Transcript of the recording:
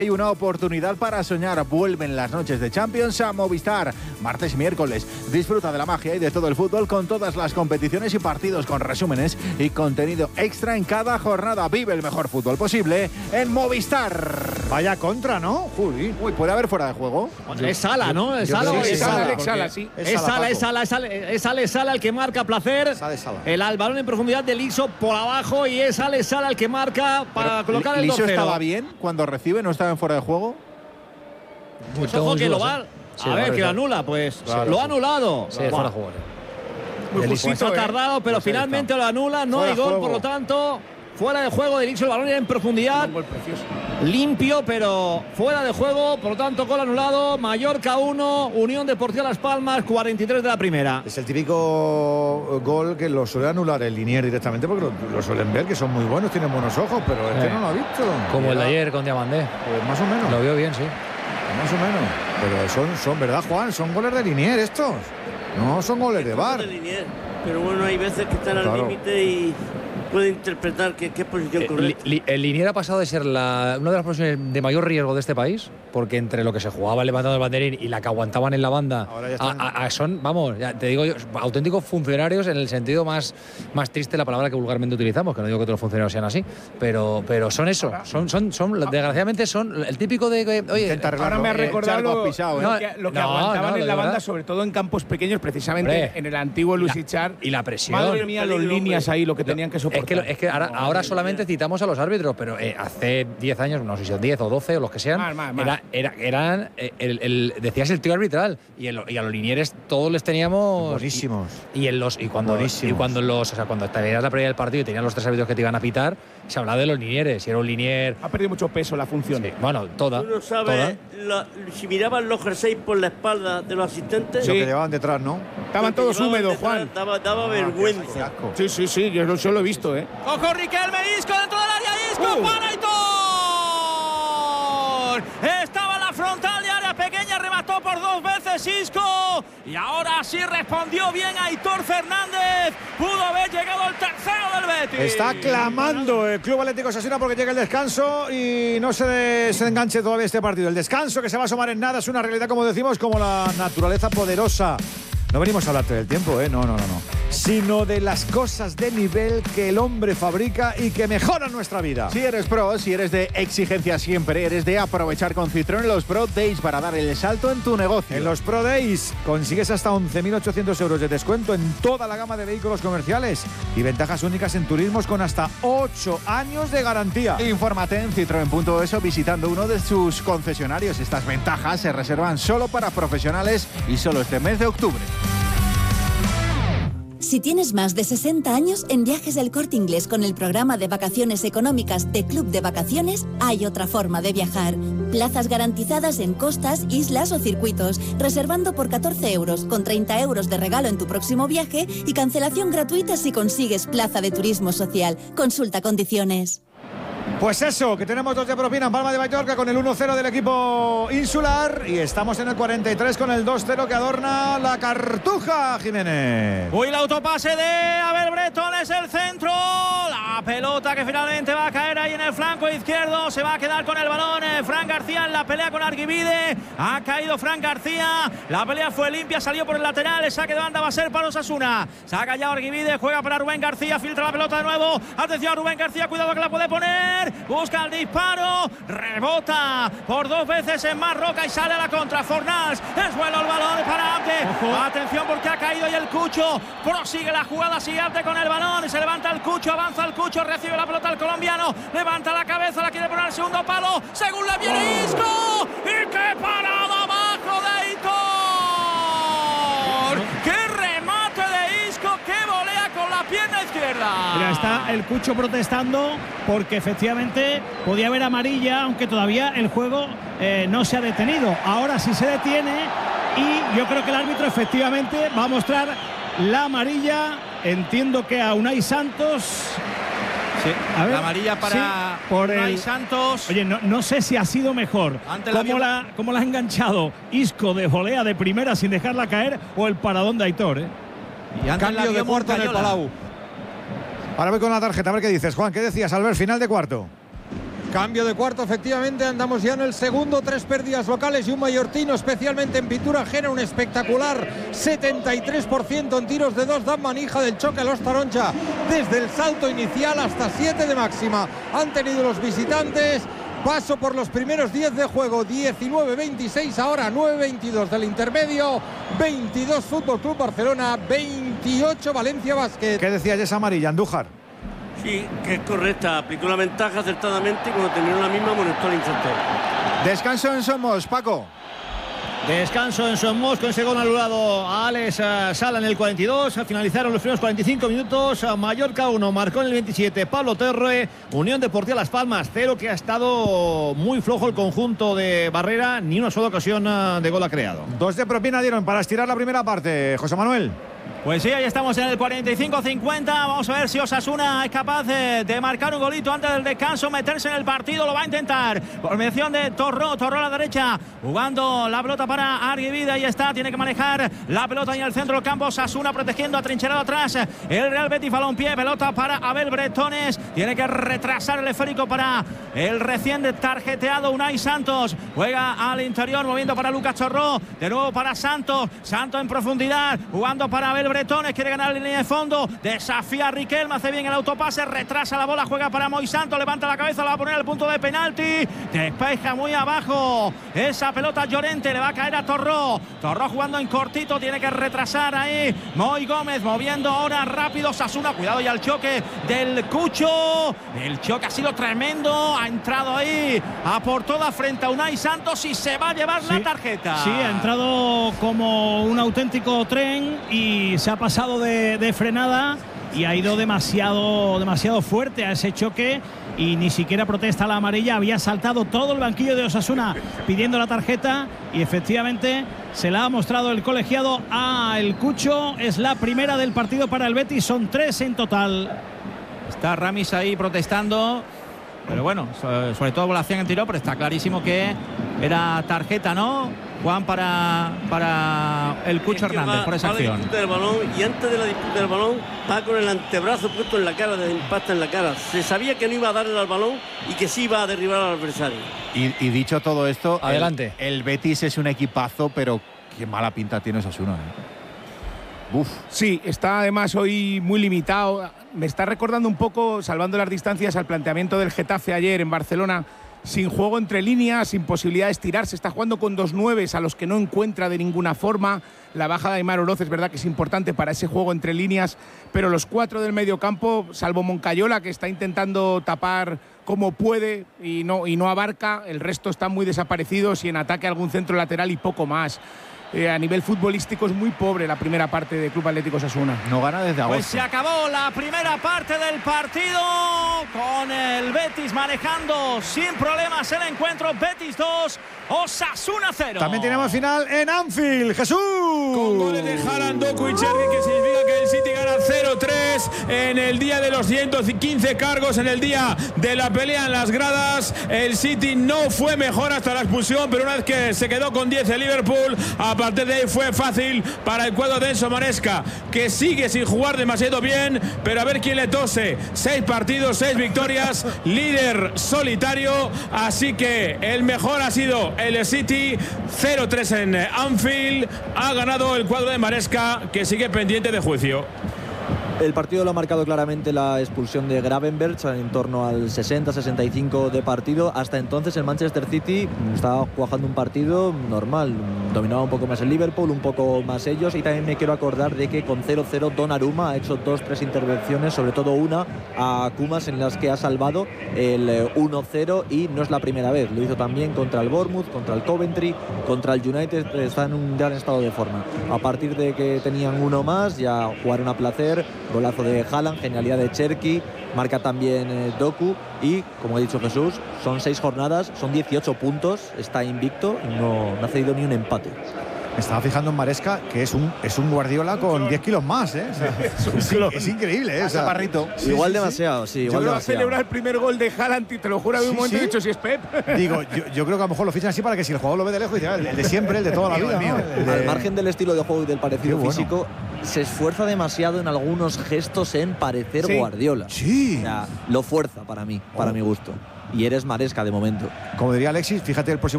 Hay una oportunidad para soñar. Vuelven las noches de Champions a Movistar. Martes y miércoles. Disfruta de la magia y de todo el fútbol con todas las competiciones y partidos, con resúmenes y contenido extra en cada jornada. Vive el mejor fútbol posible en Movistar. Vaya contra, ¿no? Juli. Uy, ¿puede haber fuera de juego? Es Sala, ¿no? Es Sala. Es Sala, sí. Es Sala el que marca Placer. El balón en profundidad de Liso por abajo y es Sala el que marca para colocar el 2-0. ¿Liso estaba bien cuando recibe? ¿No estaba en fuera de juego? Pues ojo que lo va a ver, que lo anula, pues claro, lo ha anulado. Sí, fuera de juego. Pues ha tardado, pero finalmente lo anula, no hay gol, por lo tanto, fuera de juego de Liso, el balón era en profundidad. Un gol precioso. Limpio, pero fuera de juego, por lo tanto, gol anulado. Mallorca 1, Unión Deportiva Las Palmas, 43 de la primera. Es el típico gol que lo suele anular el Liniers directamente porque lo suelen ver, que son muy buenos, tienen buenos ojos, pero este no lo ha visto. Como el de ayer con Diamandé. Pues más o menos. Lo vio bien, sí. Más o menos. Pero son ¿verdad, Juan? Son goles de Liniers estos. No son goles de VAR. Pero bueno, hay veces que están al límite y puede interpretar qué posición correcta. El Liniers ha pasado de ser una de las posiciones de mayor riesgo de este país, porque entre lo que se jugaba levantando el banderín y la que aguantaban en la banda, son, vamos, ya te digo yo, auténticos funcionarios en el sentido más triste de la palabra que vulgarmente utilizamos, que no digo que todos los funcionarios sean así, pero son eso, son desgraciadamente son el típico de oye, ahora me ha recordado lo que aguantaban en la banda, sobre todo en campos pequeños, precisamente en el antiguo Luis Ichar. Y la presión. Madre mía, los líneas ahí, lo que tenían que soportar. Es que ahora solamente citamos a los árbitros, pero hace 10 años, no sé si son 10 o 12 o los que sean, eran decías el tío arbitral y a los Linieres todos les teníamos buenísimos. Cuando te veías la previa del partido y tenías los 3 árbitros que te iban a pitar, se hablaba de los Linieres. Si era un Linier, ha perdido mucho peso la función. Sí, bueno, toda. ¿Tú no sabes si miraban los jerseys por la espalda de los asistentes? Sí. Lo que llevaban detrás, ¿no? Estaban todos húmedos, Juan. Daba vergüenza. Sí, yo lo he visto, Ojo, Riquelme, Isco dentro del área, Isco para Aitor. Estaba en la frontal de área pequeña, remató por 2 veces Isco y ahora sí respondió bien Aitor Fernández. Pudo haber llegado al tercero del Betis. Está clamando el Club Atlético Osasuna porque llega el descanso y no se enganche todavía este partido. El descanso que se va a asomar en nada es una realidad, como decimos, como la naturaleza poderosa. No venimos a hablarte del tiempo, no, sino de las cosas de nivel que el hombre fabrica y que mejoran nuestra vida. Si eres pro, si eres de exigencia siempre, eres de aprovechar con Citroën los Pro Days para dar el salto en tu negocio. En los Pro Days consigues hasta 11.800 euros de descuento en toda la gama de vehículos comerciales y ventajas únicas en turismos con hasta 8 años de garantía. Infórmate en Citroën.es o visitando uno de sus concesionarios. Estas ventajas se reservan solo para profesionales y solo este mes de octubre. Si tienes más de 60 años, en Viajes del Corte Inglés con el programa de vacaciones económicas de Club de Vacaciones hay otra forma de viajar. Plazas garantizadas en costas, islas o circuitos, reservando por 14 euros, con 30 euros de regalo en tu próximo viaje y cancelación gratuita si consigues plaza de turismo social. Consulta condiciones. Pues eso, que tenemos 2 de propina en Palma de Mallorca con el 1-0 del equipo insular y estamos en el 43 con el 2-0 que adorna la Cartuja, Jiménez. Uy, el autopase de Abel Bretón es el centro. La pelota que finalmente va a caer ahí en el flanco izquierdo. Se va a quedar con el balón Fran García en la pelea con Arguibide. Ha caído Fran García. La pelea fue limpia, salió por el lateral. El saque de banda va a ser para Osasuna. Saca ya Arguibide, juega para Rubén García. Filtra la pelota de nuevo. Atención a Rubén García, cuidado que la puede poner. Busca el disparo, rebota por 2 veces en Marroca y sale a la contra. Fornals, es bueno el balón para Abde. Atención porque ha caído ahí el Cucho. Prosigue la jugada, sigue Abde con el balón. Se levanta el Cucho, avanza el Cucho, recibe la pelota el colombiano. Levanta la cabeza, la quiere poner al segundo palo. Según le viene Isco. ¡Y qué parada abajo de Aitor! ¡Qué remate de Isco! ¡Qué volea con la pierna izquierda! Mira, está el Cucho protestando porque efectivamente podía haber amarilla, aunque todavía el juego no se ha detenido. Ahora sí se detiene y yo creo que el árbitro efectivamente va a mostrar la amarilla. Entiendo que a Unai Santos. Sí, a ver, la amarilla para Unai Santos. Oye, no sé si ha sido mejor cómo la ha enganchado Isco de volea de primera sin dejarla caer o el paradón de Aitor. Y cambio de cuarto en el Palau. Ahora voy con la tarjeta, a ver qué dices, Juan. ¿Qué decías, Albert? Final de cuarto. Cambio de cuarto, efectivamente, andamos ya en el segundo, 3 pérdidas locales y un mallorquino, especialmente en pintura ajena, un espectacular 73% en tiros de 2, dan manija del choque a los Taroncha desde el salto inicial hasta 7 de máxima. Han tenido los visitantes. Paso por los primeros 10 de juego, 19-26, ahora 9-22 del intermedio, 22 Fútbol Club Barcelona, 28 Valencia Basket. ¿Qué decía Jess amarilla, Andújar? Sí, que es correcta, aplicó la ventaja acertadamente y cuando terminó la misma amonestó al infractor. Descanso en Somos, Paco. Descanso en Somos con ese gol anulado a Alex Sala en el 42. Finalizaron los primeros 45 minutos. Mallorca 1, marcó en el 27 Pablo Terre. Unión Deportiva Las Palmas 0, que ha estado muy flojo el conjunto de Barrera. Ni una sola ocasión de gol ha creado. 2 de propina dieron para estirar la primera parte, José Manuel. Pues sí, ahí estamos en el 45-50. Vamos a ver si Osasuna es capaz de marcar un golito antes del descanso, meterse en el partido. Lo va a intentar por mención de Torró. Torró a la derecha, jugando la pelota para Arguivide. Ahí está, tiene que manejar la pelota en el centro del campo. Osasuna protegiendo, atrincherado atrás el Real Betis. Balompié, pelota para Abel Bretones. Tiene que retrasar el esférico para el recién tarjeteado Unai Santos. Juega al interior, moviendo para Lucas Torró. De nuevo para Santos. Santos en profundidad, jugando para Abel Bretones, quiere ganar la línea de fondo, desafía a Riquelme, hace bien el autopase, retrasa la bola, juega para Moi Santos, levanta la cabeza, la va a poner al punto de penalti, despeja muy abajo esa pelota Llorente, le va a caer a Torró. Torró jugando en cortito, tiene que retrasar ahí Moi Gómez, moviendo ahora rápido Osasuna, cuidado ya el choque del Cucho, el choque ha sido tremendo, ha entrado ahí a por toda frente a Unai Santos y se va a llevar la tarjeta. Sí, ha entrado como un auténtico tren y se ha pasado de frenada y ha ido demasiado fuerte a ese choque y ni siquiera protesta la amarilla. Había saltado todo el banquillo de Osasuna pidiendo la tarjeta y efectivamente se la ha mostrado el colegiado a el Cucho. Es la primera del partido para el Betis, son 3 en total. Está Ramis ahí protestando, pero bueno, sobre todo la acción en tiro, pero está clarísimo que era tarjeta, ¿no? Juan, para el Cucho Hernández por esa acción. La disputa del balón, y antes de la disputa del balón va con el antebrazo puesto en la cara, de impacto en la cara. Se sabía que no iba a darle al balón y que sí iba a derribar al adversario. Y dicho todo esto, adelante. El Betis es un equipazo, pero qué mala pinta tiene Osasuna. Uf. Sí, está además hoy muy limitado. Me está recordando un poco, salvando las distancias, al planteamiento del Getafe ayer en Barcelona. Sin juego entre líneas, sin posibilidad de estirarse, está jugando con 2 9s a los que no encuentra de ninguna forma. La baja de Aimar Oroz es verdad que es importante para ese juego entre líneas, pero los 4 del medio campo, salvo Moncayola, que está intentando tapar como puede y no abarca, el resto están muy desaparecidos y en ataque algún centro lateral y poco más. A nivel futbolístico es muy pobre la primera parte del Club Atlético Osasuna. No gana desde agosto. Pues se acabó la primera parte del partido con el Betis manejando sin problemas el encuentro. Betis 2, Osasuna 0. También tenemos final en Anfield, Jesús. Con goles de Haaland, Doku y Cherki, que significa que el City gana 0-3 en el día de los 115 cargos, en el día de la pelea en las gradas. El City no fue mejor hasta la expulsión, pero una vez que se quedó con 10 el Liverpool, a partir de ahí fue fácil para el cuadro de Enzo Maresca, que sigue sin jugar demasiado bien, pero a ver quién le tose. 6 partidos, 6 victorias, líder solitario, así que el mejor ha sido el City. 0-3 en Anfield, ha ganado el cuadro de Maresca, que sigue pendiente de juicio. El partido lo ha marcado claramente la expulsión de Gravenberch en torno al 60-65 de partido. Hasta entonces el Manchester City estaba cuajando un partido normal. Dominaba un poco más el Liverpool, un poco más ellos. Y también me quiero acordar de que con 0-0 Donnarumma ha hecho 2-3 intervenciones, sobre todo una a Kumas, en las que ha salvado el 1-0 y no es la primera vez. Lo hizo también contra el Bournemouth, contra el Coventry, contra el United. Está en un gran estado de forma. A partir de que tenían uno más, ya jugaron a placer. Golazo de Haaland, genialidad de Cherki, marca también Doku y, como ha dicho Jesús, son 6 jornadas, son 18 puntos, está invicto y no ha cedido ni un empate. Me estaba fijando en Maresca, que es un Guardiola con 10 kilos más, ¿eh? O sea, es increíble, ¿eh? O sea, Chaparrito. Igual demasiado, sí. Igual demasiado. Yo celebrar el primer gol de Haaland y te lo juro, un momento he dicho si es Pep. Digo, yo creo que a lo mejor lo fichan así para que si el jugador lo ve de lejos, dice, el de siempre, el de toda la vida, ¿no? Al margen del estilo de juego y del parecido físico, se esfuerza demasiado en algunos gestos en parecer Guardiola. Sí. O sea, lo fuerza para mí, para mi gusto. y eres Maresca de momento. Como diría Alexis, fíjate el próximo